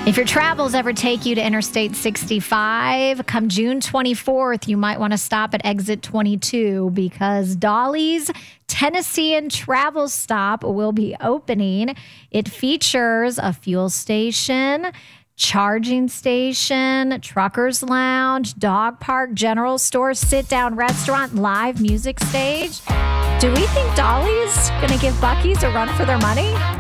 If your travels ever take you to Interstate 65, come June 24th, you might want to stop at exit 22 because Dolly's Tennessean Travel Stop will be opening. It features a fuel station, charging station, truckers lounge, dog park, general store, sit-down restaurant, live music stage. Do we think Dolly's going to give Buc-ee's a run for their money?